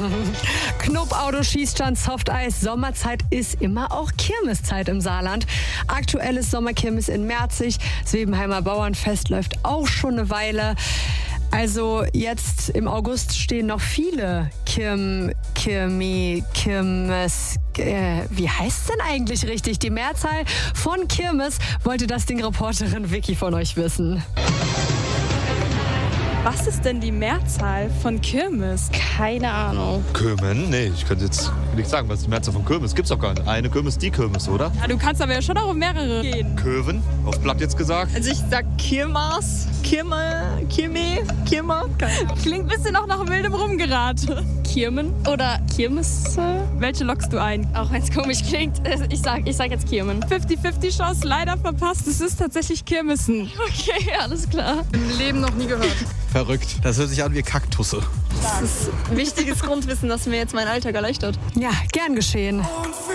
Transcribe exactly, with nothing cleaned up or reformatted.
Knopauto, Schießstand, Softeis, Sommerzeit ist immer auch Kirmeszeit im Saarland. Aktuelles Sommerkirmes in Merzig, das Webenheimer Bauernfest läuft auch schon eine Weile. Also jetzt im August stehen noch viele Kirm, Kirmi, Kirmes, äh, wie heißt denn eigentlich richtig? Die Mehrzahl von Kirmes wollte das Ding-Reporterin Vicky von euch wissen. Was ist denn die Mehrzahl von Kirmes? Keine Ahnung. Kirmen? Nee, ich könnte jetzt nicht sagen, was ist die Mehrzahl von Kirmes? Gibt's doch gar nicht. Eine Kirmes, die Kirmes, oder? Ja, du kannst aber ja schon auch auf mehrere gehen. Köven, auf Blatt jetzt gesagt. Also ich sag Kirmas, Kirme, Kirme, Kirma. Klingt ein bisschen auch nach wildem Rumgerate. Kirmen oder Kirmes? Welche lockst du ein? Auch wenn es komisch klingt, ich sag, ich sag jetzt Kirmen. fünfzig fünfzig Chance leider verpasst. Es ist tatsächlich Kirmessen. Okay, alles klar. Im Leben noch nie gehört. Verrückt. Das hört sich an wie Kaktusse. Das ist wichtiges Grundwissen, das mir jetzt mein Alltag erleichtert. Ja, gern geschehen.